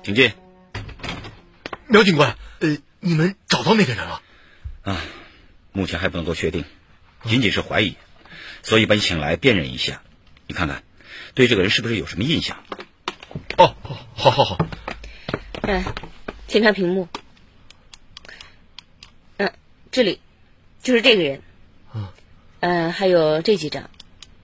请进。 苗警官，你们找到那个人了？ 目前还不能够确定，仅仅是怀疑，所以把你请来辨认一下，你看看对这个人是不是有什么印象？ 好。 请看屏幕。这里就是这个人。还有这几张。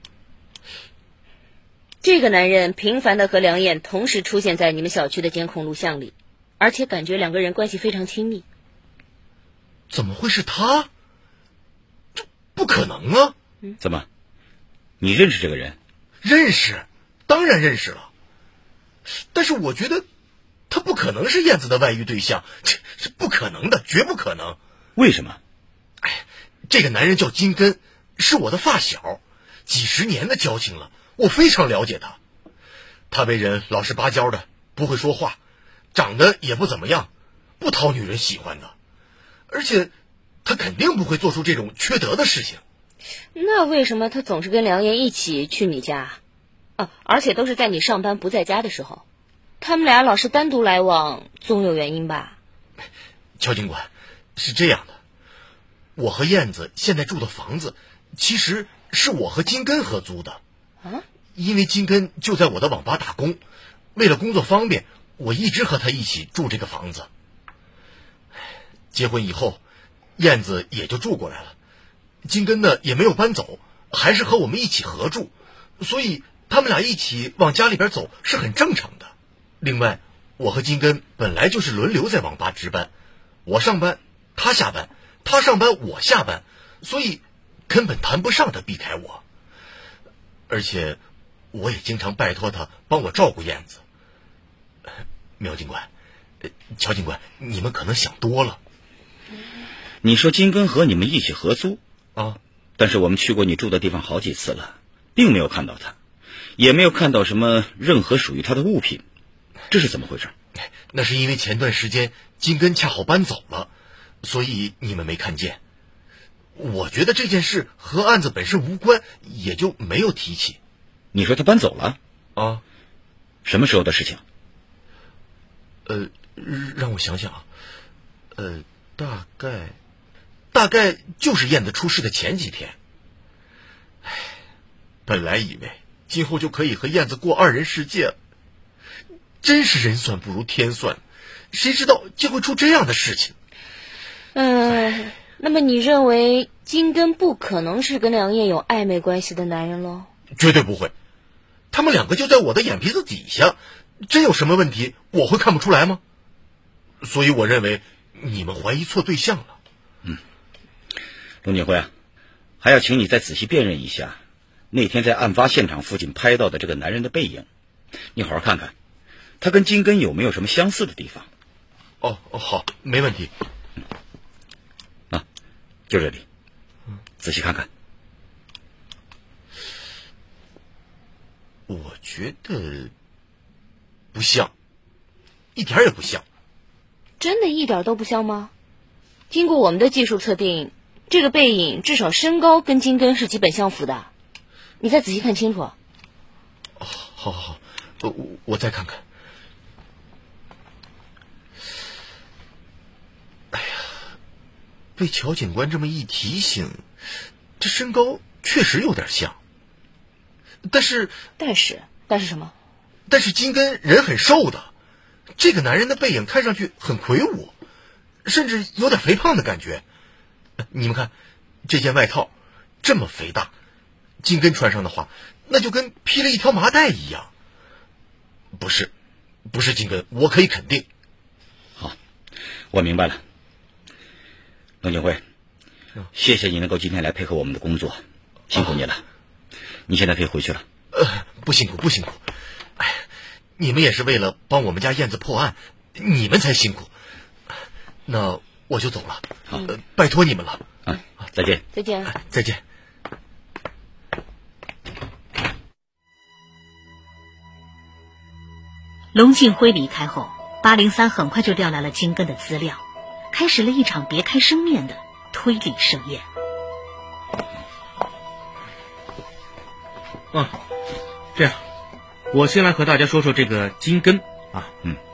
这个男人频繁地和梁燕同时出现在你们小区的监控录像里，而且感觉两个人关系非常亲密。 怎么会是他？这不可能啊！ 怎么？你认识这个人？ 认识，当然认识了。但是我觉得他不可能是燕子的外遇对象，这是不可能的，绝不可能。 为什么？ 这个男人叫金根，是我的发小，几十年的交情了，我非常了解他。他为人老实巴交的，不会说话，长得也不怎么样，不讨女人喜欢的，而且他肯定不会做出这种缺德的事情。 那为什么他总是跟梁燕一起去你家？而且都是在你上班不在家的时候，他们俩老是单独来往，总有原因吧？ 乔警官，是这样的，我和燕子现在住的房子其实是我和金根合租的。因为金根就在我的网吧打工，为了工作方便，我一直和他一起住这个房子。结婚以后，燕子也就住过来了，金根呢也没有搬走，还是和我们一起合住，所以他们俩一起往家里边走是很正常的。另外，我和金根本来就是轮流在网吧值班，我上班他下班，他上班我下班，所以根本谈不上他避开我。而且我也经常拜托他帮我照顾燕子。苗警官，乔警官，你们可能想多了。 你说金根和你们一起合租啊？ 但是我们去过你住的地方好几次了，并没有看到他，也没有看到什么任何属于他的物品，这是怎么回事？ 那是因为前段时间金根恰好搬走了，所以你们没看见。我觉得这件事和案子本身无关，也就没有提起。 你说他搬走了？ 啊？ 什么时候的事情？ 让我想想，大概就是燕子出事的前几天。本来以为今后就可以和燕子过二人世界了，真是人算不如天算，谁知道竟会出这样的事情。 那么你认为金根不可能是跟梁燕有暧昧关系的男人喽？ 绝对不会，他们两个就在我的眼皮子底下，真有什么问题我会看不出来吗？所以我认为你们怀疑错对象了。 龙锦辉啊，还要请你再仔细辨认一下那天在案发现场附近拍到的这个男人的背影，你好好看看他跟金根有没有什么相似的地方。 好，没问题。 就这里，仔细看看。 我觉得不像，一点也不像。 真的一点都不像吗？经过我们的技术测定，这个背影至少身高跟金根是基本相符的，你再仔细看清楚。 好，我再看看。被乔警官这么一提醒，这身高确实有点像。但是什么？但是金根人很瘦的，这个男人的背影看上去很魁梧，甚至有点肥胖的感觉。你们看，这件外套这么肥大，金根穿上的话，那就跟披了一条麻袋一样。不是金根，我可以肯定。 好，我明白了。龙景辉，谢谢你能够今天来配合我们的工作，辛苦你了。你现在可以回去了。 不辛苦。你们也是为了帮我们家燕子破案，你们才辛苦。那我就走了。 好， 拜托你们了。 再见。 再见。 龙庆辉离开后，803很快就调来了金根的资料，开始了一场别开生面的推理盛宴。 这样，我先来和大家说说这个金根啊。